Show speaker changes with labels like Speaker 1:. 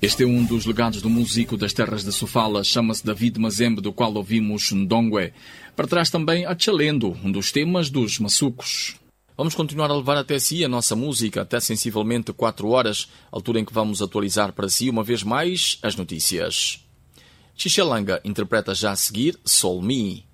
Speaker 1: Este é um dos legados do músico das terras de Sofala, chama-se David Mazembe, do qual ouvimos Ndongwe. Para trás também a Chalendo, um dos temas dos Massucos. Vamos continuar a levar até si a nossa música, até sensivelmente 4 horas, altura em que vamos atualizar para si uma vez mais as notícias. Xixelanga interpreta já a seguir Soul Me.